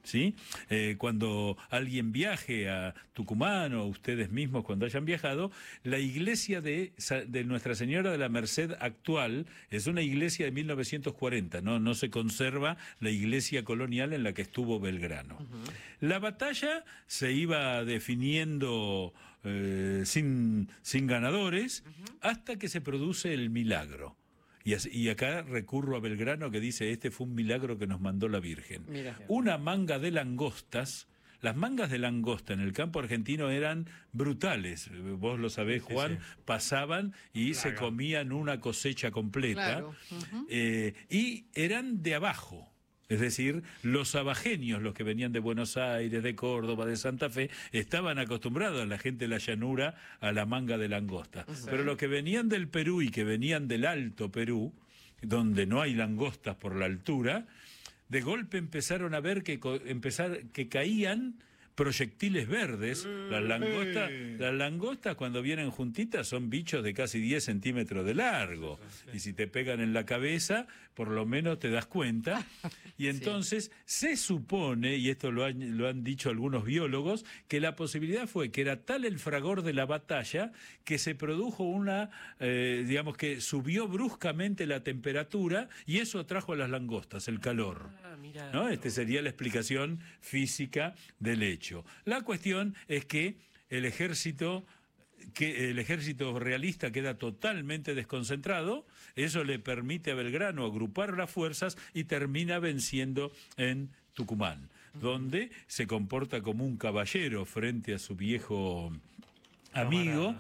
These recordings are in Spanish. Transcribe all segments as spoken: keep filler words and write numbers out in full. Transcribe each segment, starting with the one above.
¿sí? Eh, cuando alguien viaje a Tucumán o ustedes mismos cuando hayan viajado, la iglesia de, de Nuestra Señora de la Merced actual es una iglesia de mil novecientos cuarenta, no, no se conserva la iglesia colonial en la que estuvo Belgrano. Uh-huh. La batalla se iba definiendo eh, sin, sin ganadores uh-huh. hasta que se produce el milagro. Y, así, y acá recurro a Belgrano que dice, este fue un milagro que nos mandó la Virgen. Mira. Una manga de langostas, las mangas de langosta en el campo argentino eran brutales, vos lo sabés, Juan, sí, sí. pasaban y claro. se comían una cosecha completa, claro. uh-huh. eh, y eran de abajo. Es decir, los abajeños, los que venían de Buenos Aires, de Córdoba, de Santa Fe, estaban acostumbrados, la gente de la llanura, a la manga de langosta. Sí. Pero los que venían del Perú y que venían del Alto Perú, donde no hay langostas por la altura, de golpe empezaron a ver que, empezar, que caían proyectiles verdes. Las langostas, las langostas cuando vienen juntitas son bichos de casi diez centímetros de largo. Y si te pegan en la cabeza, por lo menos te das cuenta. Y entonces sí. se supone, y esto lo han, lo han dicho algunos biólogos, que la posibilidad fue que era tal el fragor de la batalla que se produjo una, eh, digamos que subió bruscamente la temperatura y eso atrajo a las langostas, el calor. Ah, mira. ¿No? Esta sería la explicación física del hecho. La cuestión es que el ejército, que el ejército realista queda totalmente desconcentrado, eso le permite a Belgrano agrupar las fuerzas y termina venciendo en Tucumán, donde se comporta como un caballero frente a su viejo amigo,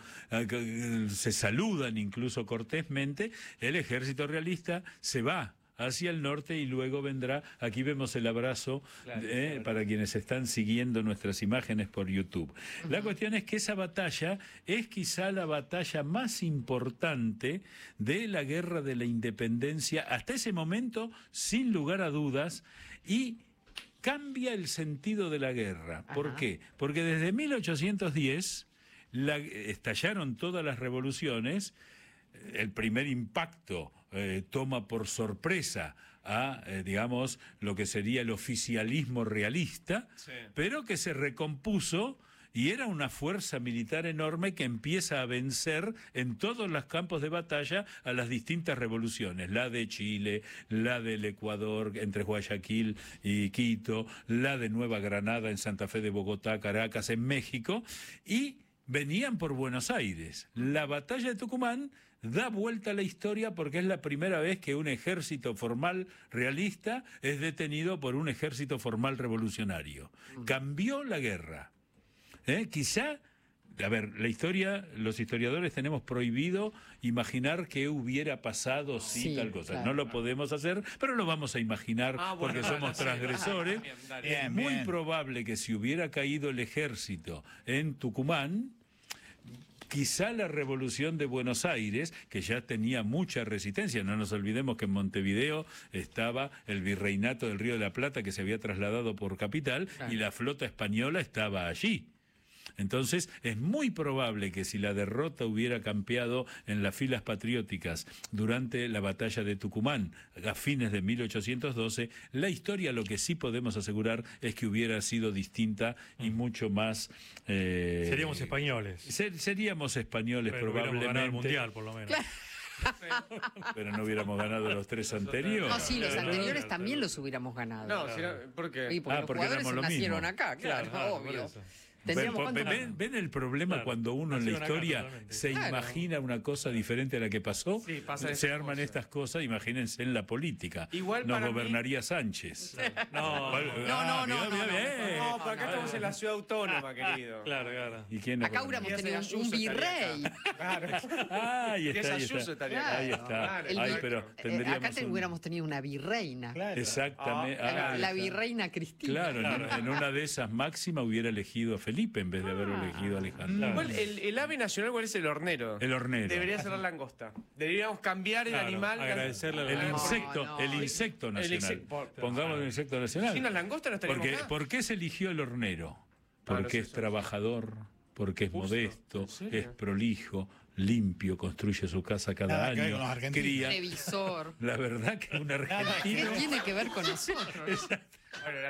se saludan incluso cortésmente, el ejército realista se va hacia el norte y luego vendrá, aquí vemos el abrazo claro, eh, claro. para quienes están siguiendo nuestras imágenes por YouTube. Uh-huh. La cuestión es que esa batalla es quizá la batalla más importante de la guerra de la independencia hasta ese momento, sin lugar a dudas, y cambia el sentido de la guerra. ¿Por uh-huh. qué? Porque desde mil ochocientos diez la, estallaron todas las revoluciones. El primer impacto eh, toma por sorpresa a, eh, digamos, lo que sería el oficialismo realista, sí. pero que se recompuso y era una fuerza militar enorme que empieza a vencer en todos los campos de batalla a las distintas revoluciones, la de Chile, la del Ecuador entre Guayaquil y Quito, la de Nueva Granada en Santa Fe de Bogotá, Caracas en México, y venían por Buenos Aires. La batalla de Tucumán da vuelta a la historia porque es la primera vez que un ejército formal realista es detenido por un ejército formal revolucionario. Cambió la guerra. ¿Eh? Quizá, a ver, la historia, los historiadores tenemos prohibido imaginar qué hubiera pasado si sí, tal cosa. Claro, no lo claro. podemos hacer, pero lo vamos a imaginar ah, bueno, porque somos sí, transgresores. Bien, bien, bien, es muy bien. probable que si hubiera caído el ejército en Tucumán, quizá la revolución de Buenos Aires, que ya tenía mucha resistencia, no nos olvidemos que en Montevideo estaba el virreinato del Río de la Plata que se había trasladado por capital claro. y la flota española estaba allí. Entonces, es muy probable que si la derrota hubiera campeado en las filas patrióticas durante la batalla de Tucumán a fines de mil ochocientos doce, la historia lo que sí podemos asegurar es que hubiera sido distinta y mucho más... Eh, seríamos españoles. Ser, seríamos españoles pero probablemente. Ganar el mundial, por lo menos. Claro. Pero no hubiéramos ganado los tres anteriores. No, sí, los anteriores también los hubiamos ganado. No, si no, ¿por qué? Sí, porque ah, los porque jugadores lo nacieron mismo. acá, claro, claro obvio. Ven, ven, ven el problema claro. cuando uno en la historia acá, se claro. imagina una cosa diferente a la que pasó, sí, pasa se arman cosa. estas cosas, imagínense en la política. Igual Nos para gobernaría mí... Sánchez. No, no, no, no, no, no, no, no, pero acá estamos en la ciudad autónoma, querido. Claro, claro. ¿Y quién acá hubiéramos tenido un virrey. Claro. Ah, ahí está, ahí está. Claro. Ahí está. Claro. Ay, pero tendríamos acá te, un... hubiéramos tenido una virreina. Claro. Exactamente. Ah, la, la virreina Cristina. Claro, claro. En, en una de esas máximas hubiera elegido a Felipe en vez de haber elegido a Alejandro. Claro. El, el ave nacional, ¿cuál es el hornero? El hornero. Debería ser la langosta. Deberíamos cambiar el claro, animal. Agradecerle el, al insecto, no, no. el insecto nacional. El insecto, por, Pongamos el insecto nacional. Sin la langosta no estaríamos porque, nada. ¿Por qué se eligió el hornero? Porque ah, no sé, es trabajador, porque es Justo. modesto, es prolijo, limpio, construye su casa cada Nada año, cría. Previsor. La verdad que un argentino... ¿Qué tiene que ver con nosotros? Exacto. Bueno,